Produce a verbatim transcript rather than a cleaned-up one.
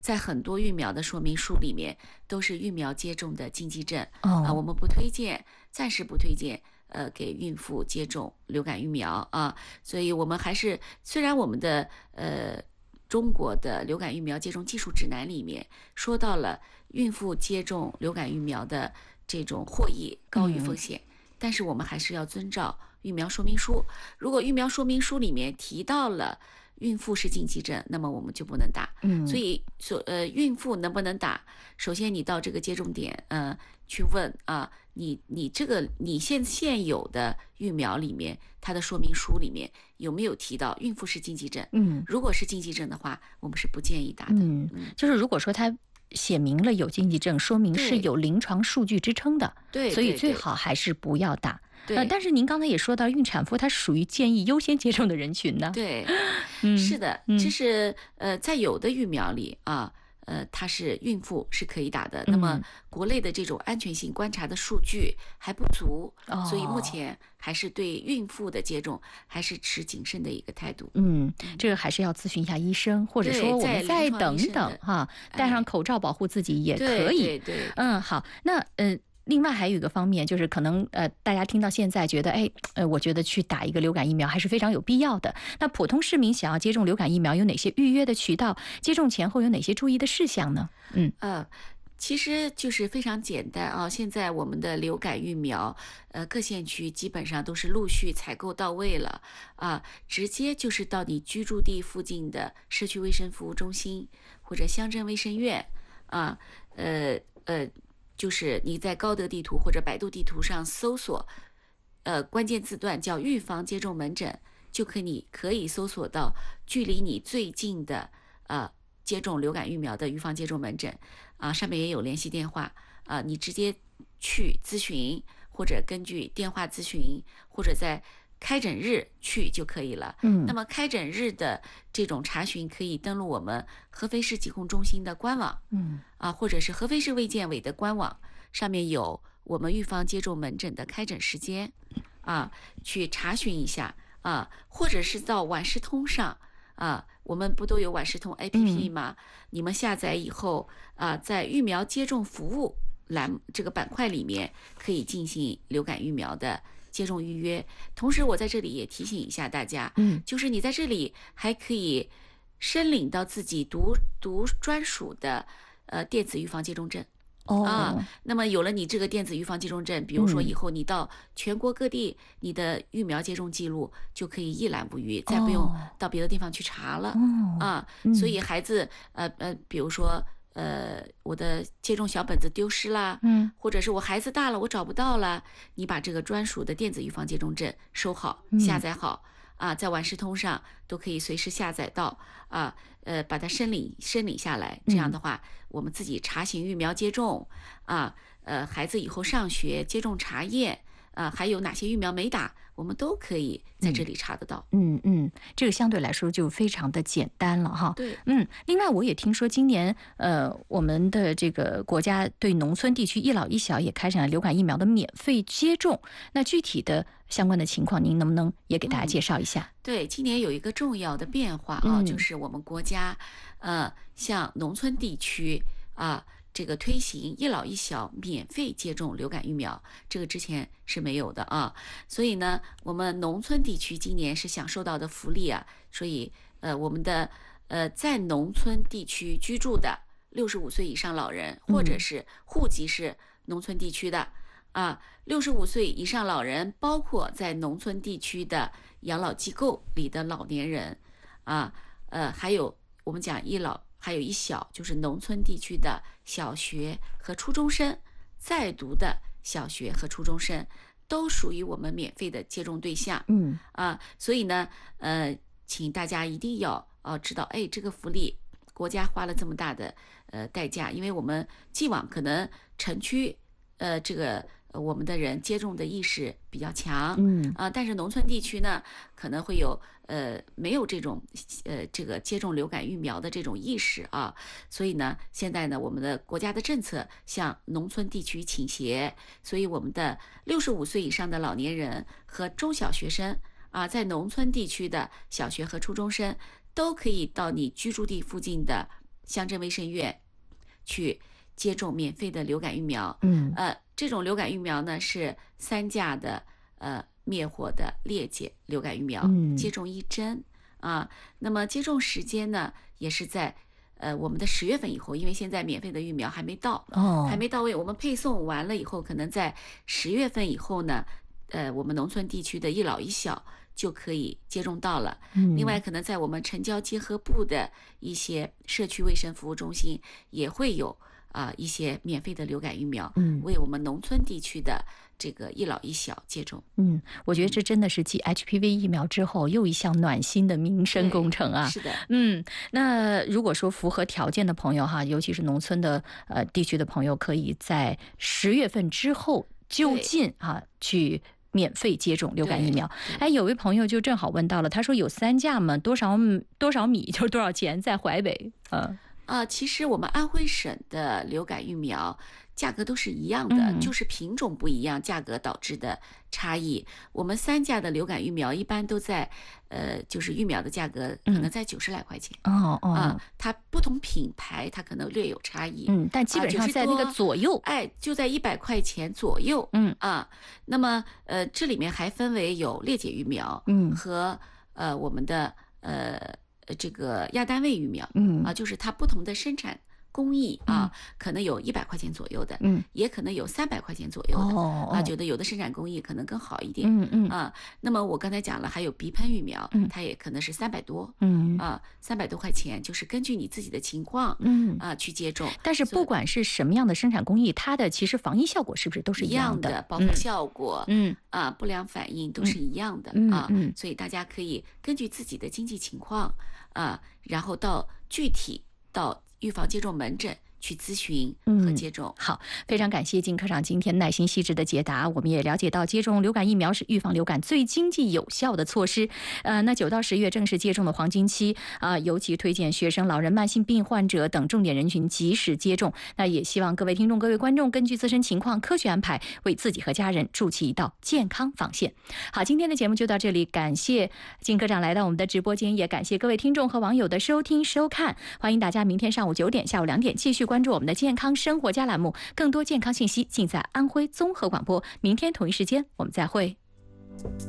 在很多育苗的说明书里面都是育苗接种的禁忌症啊、 哦， 我们不推荐，暂时不推荐。呃，给孕妇接种流感疫苗啊，所以我们还是虽然我们的呃中国的流感疫苗接种技术指南里面说到了孕妇接种流感疫苗的这种获益高于风险，嗯、但是我们还是要遵照疫苗说明书。如果疫苗说明书里面提到了孕妇是禁忌症，那么我们就不能打。 嗯， 所以所呃，孕妇能不能打？首先你到这个接种点，呃，去问啊，你你这个你现现有的疫苗里面，它的说明书里面有没有提到孕妇是禁忌症？ 嗯， 如果是禁忌症的话，我们是不建议打的。 嗯，就是如果说它写明了有禁忌症，说明是有临床数据支撑的， 对， 所以最好还是不要打。 对， 呃，但是您刚才也说到，孕产妇她属于建议优先接种的人群呢。 对， 嗯， 是的，这是呃，在有的疫苗里啊，呃，它是孕妇是可以打的。那么国内的这种安全性观察的数据还不足， 哦、 所以目前还是对孕妇的接种还是持谨慎的一个态度。 嗯，这个还是要咨询一下医生，或者说我们再等等哈，戴上口罩保护自己也可以。 对对对， 嗯，好，那呃。另外还有一个方面，就是可能呃，大家听到现在觉得，哎，呃，我觉得去打一个流感疫苗还是非常有必要的。那普通市民想要接种流感疫苗，有哪些预约的渠道？接种前后有哪些注意的事项呢？嗯， 呃，其实就是非常简单啊。现在我们的流感疫苗，呃，各县区基本上都是陆续采购到位了啊，直接就是到你居住地附近的社区卫生服务中心或者乡镇卫生院啊，呃呃。就是你在高德地图或者百度地图上搜索，呃，关键字段叫预防接种门诊，就可以可以搜索到距离你最近的呃接种流感疫苗的预防接种门诊啊，上面也有联系电话啊，你直接去咨询，或者根据电话咨询，或者在开诊日去就可以了。 嗯， 那么开诊日的这种查询可以登录我们合肥市疾控中心的官网， 嗯啊，或者是合肥市卫健委的官网，上面有我们预防接种门诊的开诊时间，啊，去查询一下啊，或者是到万事通上啊，我们不都有万事通 A P P 吗？嗯、你们下载以后啊，在疫苗接种服务栏这个板块里面可以进行流感疫苗的接种预约。同时我在这里也提醒一下大家， 嗯， 就是你在这里还可以申领到自己独独专属的呃电子预防接种证。 哦、 啊，那么有了你这个电子预防接种证，比如说以后你到全国各地，你的疫苗接种记录就可以一览无余，再不用到别的地方去查了。 哦、 啊，所以孩子呃呃，比如说呃，我的接种小本子丢失啦， 嗯， 或者是我孩子大了我找不到了，你把这个专属的电子预防接种证收好，下载好。啊，在万事通上都可以随时下载到啊，呃，把它申领申领下来。这样的话，嗯、我们自己查询疫苗接种啊，呃，孩子以后上学接种查验啊，还有哪些疫苗没打，我们都可以在这里查得到。 嗯嗯，这个相对来说就非常的简单了哈。 对， 嗯，另外我也听说今年呃，我们的这个国家对农村地区一老一小也开展了流感疫苗的免费接种。那具体的相关的情况，您能不能也给大家介绍一下？ 嗯、对，今年有一个重要的变化啊， 嗯、 就是我们国家呃，向农村地区啊。这个推行一老一小免费接种流感疫苗，这个之前是没有的啊，所以呢，我们农村地区今年是享受到的福利啊，所以呃，我们的呃在农村地区居住的六十五岁以上老人，或者是户籍是农村地区的啊，六十五岁以上老人，包括在农村地区的养老机构里的老年人啊，呃，还有我们讲一老。还有一小，就是农村地区的小学和初中生，在读的小学和初中生都属于我们免费的接种对象。 嗯啊，所以呢，呃，请大家一定要呃知道，哎，这个福利国家花了这么大的呃代价，因为我们既往可能城区呃这个。我们的人接种的意识比较强， 嗯啊，但是农村地区呢，可能会有呃没有这种呃这个接种流感疫苗的这种意识啊，所以呢，现在呢，我们的国家的政策向农村地区倾斜，所以我们的六十五岁以上的老年人和中小学生啊，在农村地区的小学和初中生都可以到你居住地附近的乡镇卫生院去接种免费的流感疫苗。 嗯， 呃，这种流感疫苗呢是三价的呃灭活的裂解流感疫苗， 嗯接种一针啊。那么接种时间呢也是在呃我们的十月份以后，因为现在免费的疫苗还没到， 哦， 还没到位，我们配送完了以后，可能在十月份以后呢，呃，我们农村地区的一老一小就可以接种到了。 嗯， 另外，可能在我们城郊结合部的一些社区卫生服务中心也会有啊、呃、一些免费的流感疫苗， 嗯， 为我们农村地区的这个一老一小接种。 嗯，我觉得这真的是继 H P V 疫苗之后又一项暖心的民生工程啊。 是的， 嗯，那如果说符合条件的朋友哈，尤其是农村的呃地区的朋友，可以在十月份之后就近啊去免费接种流感疫苗。哎，有位朋友就正好问到了，他说有三价吗？多少多少米就是多少钱？在淮北，呃呃，其实我们安徽省的流感疫苗价格都是一样的， 嗯就是品种不一样，价格导致的差异。我们三价的流感疫苗一般都在，呃，就是疫苗的价格可能在九十来块钱。 哦哦， 啊，它不同品牌它可能略有差异。 嗯，但基本上在那个左右， 啊、哎，就在一百块钱左右。 嗯啊，那么呃，这里面还分为有裂解疫苗， 嗯和呃我们的呃。这个亚单位疫苗， 嗯啊，就是它不同的生产工艺啊， 嗯、 可能有一百块钱左右的， 嗯， 也可能有三百块钱左右的， 哦、 啊，觉得有的生产工艺可能更好一点， 嗯嗯啊，那么我刚才讲了，还有鼻喷疫苗， 嗯， 它也可能是三百多， 嗯啊，三百多块钱，就是根据你自己的情况， 嗯啊去接种。 但是不管是什么样的生产工艺，它的其实防疫效果是不是都是一样的？的保护效果， 嗯啊，不良反应都是一样的、 嗯、 啊、 嗯， 所以大家可以根据自己的经济情况啊，然后到具体到预防接种门诊去咨询和接种、 嗯。好，非常感谢金科长今天耐心细致的解答。我们也了解到，接种流感疫苗是预防流感最经济有效的措施。呃，那九到十月正是接种的黄金期啊、呃，尤其推荐学生、老人、慢性病患者等重点人群及时接种。那也希望各位听众、各位观众根据自身情况科学安排，为自己和家人筑起一道健康防线。好，今天的节目就到这里，感谢金科长来到我们的直播间，也感谢各位听众和网友的收听收看。欢迎大家明天上午九点、下午两点继续关注我们的健康生活家栏目，更多健康信息尽在安徽综合广播。明天同一时间我们再会。